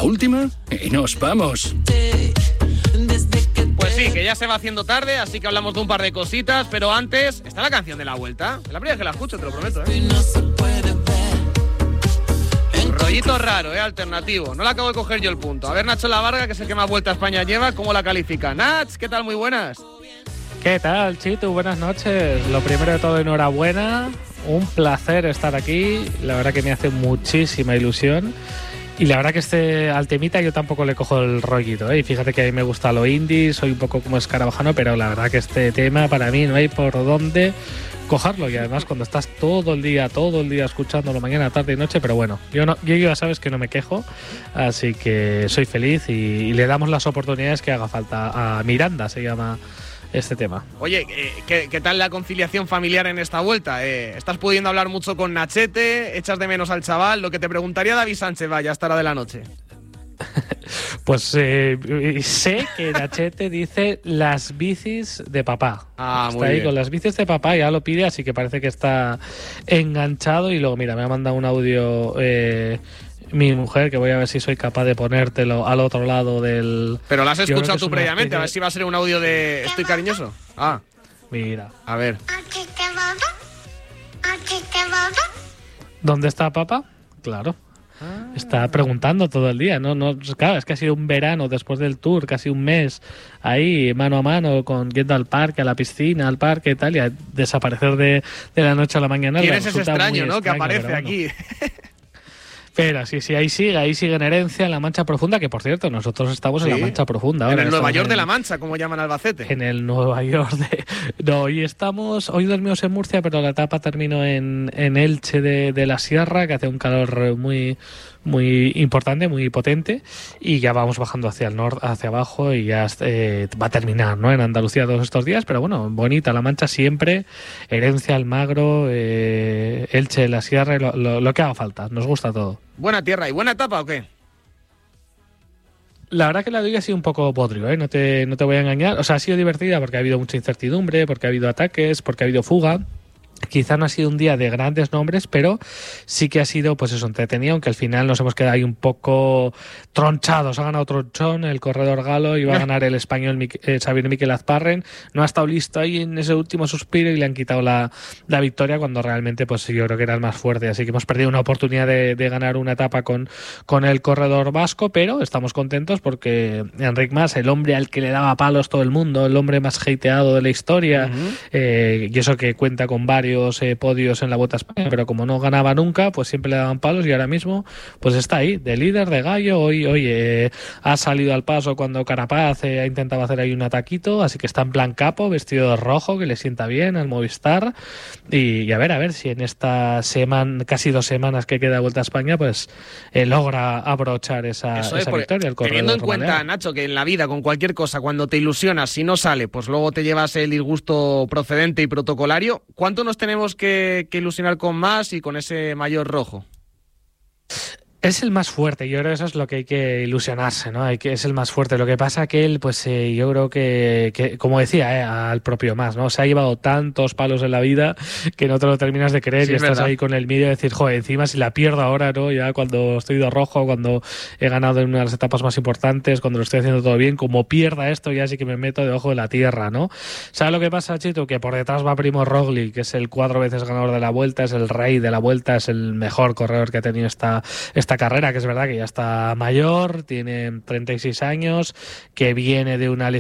¿La última? Y nos vamos. Pues sí, que ya se va haciendo tarde, así que hablamos de un par de cositas, pero antes está la canción de la vuelta. Es la primera vez que la escucho, te lo prometo, Rollito raro, alternativo. No le acabo de coger yo el punto. A ver, Nacho Lavarga, que es el que más vuelta a España lleva, ¿cómo la califica? Nach, ¿qué tal? Muy buenas. ¿Qué tal, Chitu? Buenas noches. Lo primero de todo, enhorabuena. Un placer estar aquí. La verdad que me hace muchísima ilusión. Y la verdad que al temita yo tampoco le cojo el rollito, Y fíjate que a mí me gusta lo indie, soy un poco como escarabajano, pero la verdad que este tema para mí no hay por dónde cogerlo. Y además cuando estás todo el día escuchándolo mañana, tarde y noche, pero bueno, yo ya sabes que no me quejo, así que soy feliz y le damos las oportunidades que haga falta. A Miranda se llama este tema. Oye, ¿qué tal la conciliación familiar en esta vuelta? ¿Estás pudiendo hablar mucho con Nachete? ¿Echas de menos al chaval? Lo que te preguntaría David Sánchez, vaya, a esta hora de la noche. Pues sé que Nachete dice las bicis de papá. Está ahí bien. Con las bicis de papá, ya lo pide, así que parece que está enganchado. Y luego, mira, me ha mandado un audio mi mujer, que voy a ver si soy capaz de ponértelo al otro lado del... Pero lo has escuchado tú previamente, a ver si va a ser un audio de ¿estoy cariñoso? Ah, mira. A ver. ¿Dónde está papá? Claro. Está preguntando todo el día, no, claro, es que ha sido un verano después del tour, casi un mes ahí mano a mano, yendo al parque, a la piscina, al parque y tal, y a desaparecer de la noche a la mañana. ¿Quién es ese extraño, no? Que aparece aquí. Pero sí, ahí sigue en Herencia, en la Mancha Profunda, que por cierto, nosotros estamos en la Mancha Profunda. Ahora en el Nueva York de la Mancha, como llaman Albacete. En el Nueva York No, hoy dormimos en Murcia, pero la etapa terminó en Elche de la Sierra, que hace un calor muy importante, muy potente, y ya vamos bajando hacia el norte, hacia abajo, y ya va a terminar, ¿no? En Andalucía todos estos días, pero bueno, bonita la Mancha siempre, Herencia, Almagro, Elche, la Sierra, lo que haga falta, nos gusta todo. ¿Buena tierra y buena etapa o qué? La verdad que la de hoy ha sido un poco bodrio, no te voy a engañar. O sea, ha sido divertida porque ha habido mucha incertidumbre, porque ha habido ataques, porque ha habido fuga. Quizá no ha sido un día de grandes nombres, pero sí que ha sido, pues eso, entretenido, aunque al final nos hemos quedado ahí un poco tronchados. Ha ganado Tronchón, el corredor galo, y va a ganar el español Xavier Miquel Azparren. No ha estado listo ahí en ese último suspiro y le han quitado la victoria, cuando realmente pues yo creo que era el más fuerte. Así que hemos perdido una oportunidad de ganar una etapa con el corredor vasco, pero estamos contentos porque Enric Mas, el hombre al que le daba palos todo el mundo, el hombre más hateado de la historia, y eso que cuenta con varios podios en la Vuelta a España, pero como no ganaba nunca, pues siempre le daban palos, y ahora mismo pues está ahí, de líder, de gallo. Hoy ha salido al paso cuando Carapaz ha intentado hacer ahí un ataquito, así que está en plan capo, vestido de rojo, que le sienta bien al Movistar, y a ver si en esta semana, casi 2 semanas que queda de Vuelta a España, pues logra abrochar esa victoria. Teniendo en cuenta, Nacho, que en la vida, con cualquier cosa, cuando te ilusionas, si no sale, pues luego te llevas el disgusto procedente y protocolario. ¿Cuánto nos tenemos que ilusionar con Mas y con ese maillot rojo? Es el más fuerte, yo creo que eso es lo que hay que ilusionarse, ¿no? Es el más fuerte. Lo que pasa que él, pues yo creo que como decía, al propio Mas, ¿no? Se ha llevado tantos palos en la vida que no te lo terminas de creer, y estás ahí con el miedo de decir, joder, encima si la pierdo ahora, ¿no? Ya cuando estoy de rojo, cuando he ganado en una de las etapas más importantes, cuando lo estoy haciendo todo bien, como pierda esto, ya sí que me meto debajo de la tierra, ¿no? ¿Sabes lo que pasa, Chito? Que por detrás va Primo Roglic, que es el 4 veces ganador de la Vuelta, es el rey de la Vuelta, es el mejor corredor que ha tenido esta carrera, que es verdad que ya está mayor, tiene 36 años, que viene de una lesión